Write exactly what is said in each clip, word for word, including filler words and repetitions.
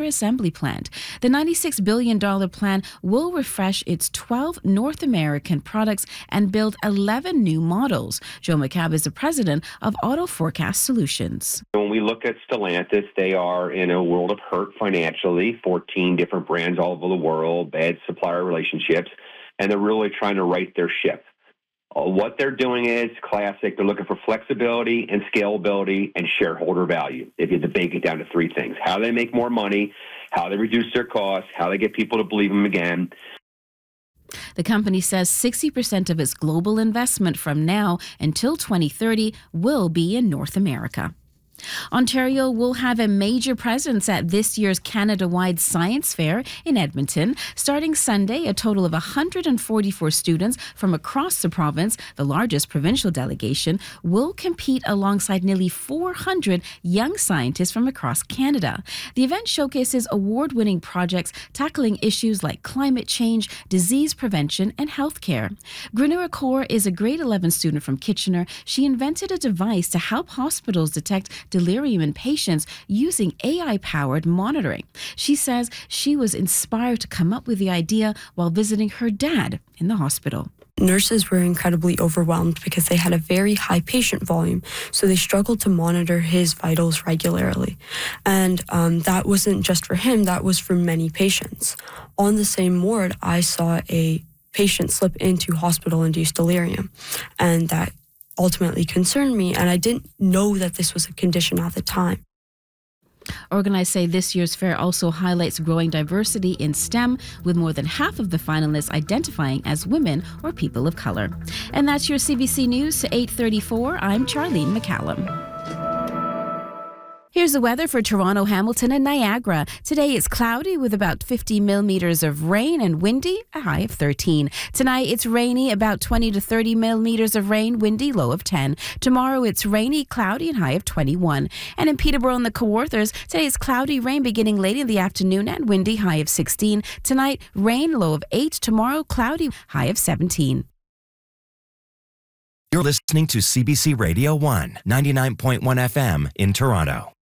assembly plant. The ninety-six billion dollars plan will refresh its twelve North American products and build eleven new models. Joe McCabe is the president of Auto Forecast Solutions. When we look at Stellantis, they are in a world of hurt financially, fourteen different brands all over the world, bad supplier relationships, and they're really trying to right their ship. Uh, what they're doing is classic. They're looking for flexibility and scalability and shareholder value. If you had to bake it down to three things: how they make more money, how they reduce their costs, how they get people to believe them again. The company says sixty percent of its global investment from now until twenty thirty will be in North America. Ontario will have a major presence at this year's Canada-wide Science Fair in Edmonton. Starting Sunday, a total of one hundred forty-four students from across the province, the largest provincial delegation, will compete alongside nearly four hundred young scientists from across Canada. The event showcases award-winning projects tackling issues like climate change, disease prevention, and healthcare. Granura Kaur is a grade eleven student from Kitchener. She invented a device to help hospitals detect delirium in patients using A I-powered monitoring. She says she was inspired to come up with the idea while visiting her dad in the hospital. Nurses were incredibly overwhelmed because they had a very high patient volume, so they struggled to monitor his vitals regularly. And um, that wasn't just for him, that was for many patients. On the same ward, I saw a patient slip into hospital-induced delirium, and that ultimately concerned me, and I didn't know that this was a condition at the time. Organizers say this year's fair also highlights growing diversity in STEM, with more than half of the finalists identifying as women or people of color. And that's your C B C News to eight thirty-four. I'm Charlene McCallum. Here's the weather for Toronto, Hamilton, and Niagara. Today it's cloudy with about fifty millimeters of rain and windy, a high of thirteen. Tonight it's rainy, about twenty to thirty millimeters of rain, windy, low of ten. Tomorrow it's rainy, cloudy, and high of twenty-one. And in Peterborough and the Kawarthas, today it's cloudy, rain beginning late in the afternoon and windy, high of sixteen. Tonight, rain, low of eight. Tomorrow, cloudy, high of seventeen. You're listening to C B C Radio one, ninety-nine point one F M in Toronto.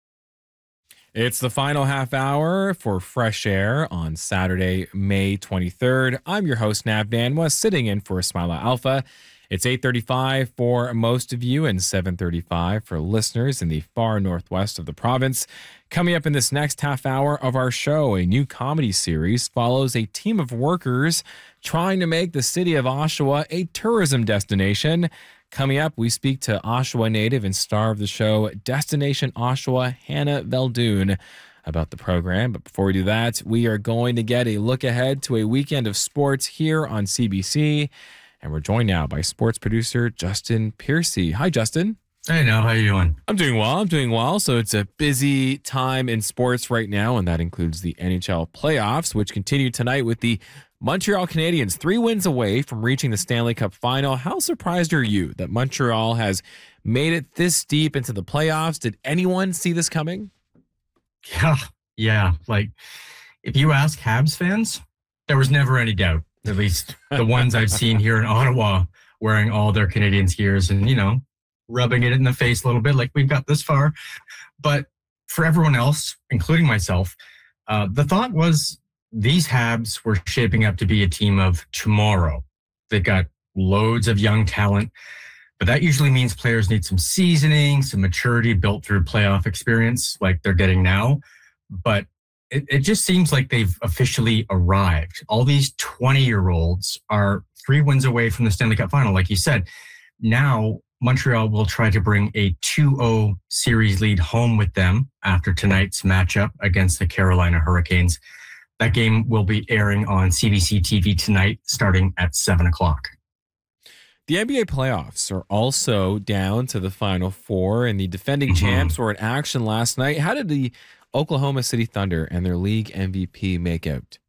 It's the final half hour for Fresh Air on Saturday, May twenty-third. I'm your host, Nav Danwa, sitting in for Ismaila Alpha. It's eight thirty-five for most of you and seven thirty-five for listeners in the far northwest of the province. Coming up in this next half hour of our show, a new comedy series follows a team of workers trying to make the city of Oshawa a tourism destination. Coming up, we speak to Oshawa native and star of the show, Destination Oshawa, Hannah Veldoon, about the program. But before we do that, we are going to get a look ahead to a weekend of sports here on C B C. And we're joined now by sports producer Justin Piercy. Hi, Justin. Hey, now, how you doing? I'm doing well. I'm doing well. So it's a busy time in sports right now, and that includes the N H L playoffs, which continue tonight with the Montreal Canadiens three wins away from reaching the Stanley Cup final. How surprised are you that Montreal has made it this deep into the playoffs? Did anyone see this coming? Yeah, yeah. Like, if you ask Habs fans, there was never any doubt. At least the ones I've seen here in Ottawa wearing all their Canadiens gears and, you know, rubbing it in the face a little bit like we've got this far. But for everyone else, including myself, uh, the thought was these Habs were shaping up to be a team of tomorrow. They've got loads of young talent, but that usually means players need some seasoning, some maturity built through playoff experience like they're getting now. But it, it just seems like they've officially arrived. All these twenty-year-olds are three wins away from the Stanley Cup final, like you said. Now, Montreal will try to bring a two oh series lead home with them after tonight's matchup against the Carolina Hurricanes. That game will be airing on C B C T V tonight, starting at seven o'clock. The N B A playoffs are also down to the Final Four, and the defending mm-hmm. champs were in action last night. How did the Oklahoma City Thunder and their league M V P make out?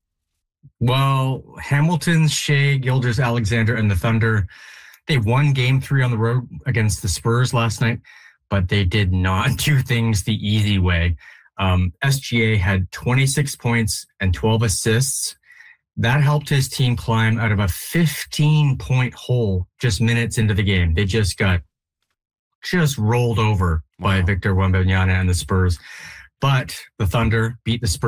Well, Hamilton's Shai Gilgeous-Alexander and the Thunder, they won game three on the road against the Spurs last night, but they did not do things the easy way. Um, S G A had twenty-six points and twelve assists. That helped his team climb out of a fifteen-point hole just minutes into the game. They just got just rolled over wow. by Victor Wembanyama and the Spurs. But the Thunder beat the Spurs